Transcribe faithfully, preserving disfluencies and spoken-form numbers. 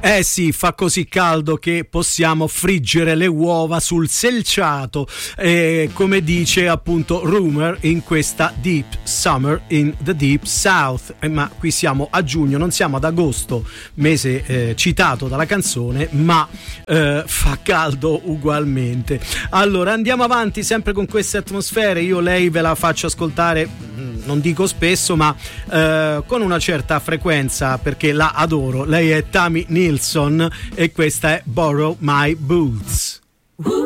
Eh sì, fa così caldo che possiamo friggere le uova sul selciato, eh, come dice appunto Rumour in questa Deep Summer in the Deep South. Eh, ma qui siamo a giugno, non siamo ad agosto, mese eh, citato dalla canzone, ma eh, fa caldo ugualmente. Allora andiamo avanti sempre con queste atmosfere. Io lei ve la faccio ascoltare, non dico spesso, ma eh, con una certa frequenza, perché la adoro. Lei è Tammy Nilsson e questa è Borrow My Boots.